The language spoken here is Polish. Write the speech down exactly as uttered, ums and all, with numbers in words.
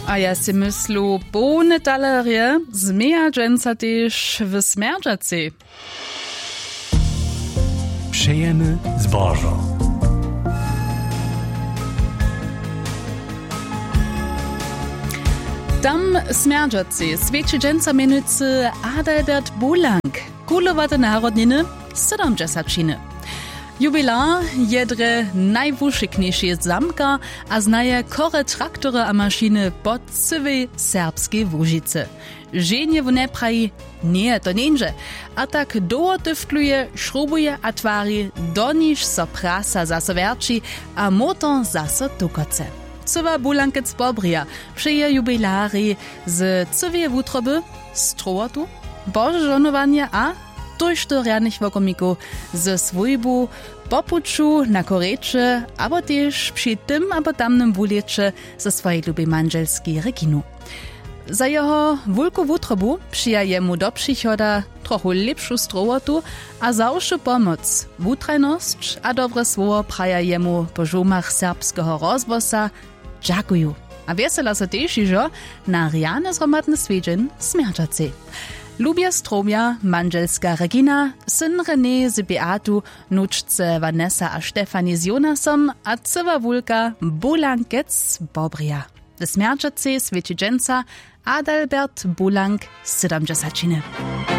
A ja si myslu, bone dalerie zmierzęca też w smerdżacy. Přejemy zbożo. Tam smerdżacy svědčenca menucy Adalbert Bulank, kulowate narodniny siedemdziesiątiny. Jubilar jedre najwuszykniejsze zamka a znaje kore traktory a maszyny pod cywej serbskiej Łużycy. Żenie w nepraji nie, to nieńże, a tak doło tyftluje, szrubuje a tvari, doniż so prasa zaso werči a motor zaso tukoce. Cywa Bulankec Bobrija przyje jubilari z cywej wutroby, strołotu, boże żonowania a dojsztorjanych wokomików ze swojbu, popuczu na korecze, abo też przy tym abo tamnym wulecze ze swojej lubi manżelskiej Reginu. Za jeho wulku wutrobu przyja jemu do przychoda trochu lepszą strołotu a zawsze pomoc, wutrajność a dobre słowo praja jemu po żumach serbskiego rozbosa. Dziękuję. A wesela so też iżo na riane zromadne swiedzien smerdżacy. Lubia stromia, manželska Regina, syn René z Beatu, nučce Vanessa a Stefanie z Jonasom a cywa wulka Bulankec Bobrija. W smerdžacy svědčenca Adalbert Bulank siedemdziesiątiny.